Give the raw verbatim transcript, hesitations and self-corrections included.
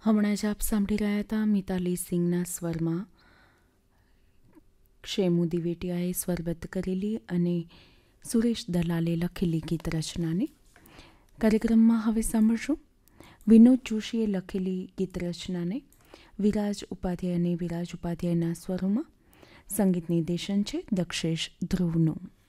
હમણાં જ આપ સાંભળી રહ્યા હતા મિતાલી સિંઘના સ્વરમાં ક્ષેમુ દિવેટિયાએ સ્વરબદ્ધ કરેલી અને સુરેશ દલાલે લખેલી ગીત રચનાને. કાર્યક્રમમાં હવે સાંભળશું વિનોદ જોશીએ લખેલી ગીત રચનાને વિરાજ ઉપાધ્યાય અને વિરાજ ઉપાધ્યાયના સ્વરોમાં. સંગીત નિર્દેશન છે દક્ષેશ ધ્રુવનું.